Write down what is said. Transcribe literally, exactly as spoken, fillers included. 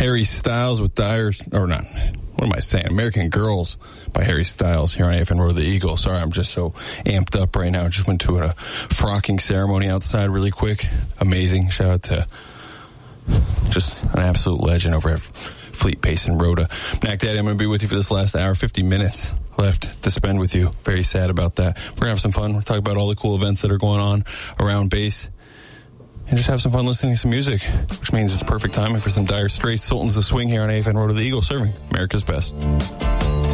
Harry Styles with Dire, or not, what am I saying? American Girls by Harry Styles here on A F N Road of the Eagle. Sorry, I'm just so amped up right now. Just went to a frocking ceremony outside really quick. Amazing. Shout out to just an absolute legend over at Fleet Pace and Rhoda. Mac Daddy, I'm going to be with you for this last hour, fifty minutes left to spend with you. Very sad about that. We're going to have some fun. We'll talk about all the cool events that are going on around base. And just have some fun listening to some music, which means it's perfect timing for some Dire Straits, Sultans of Swing here on A F N Road of the Eagle, serving America's best.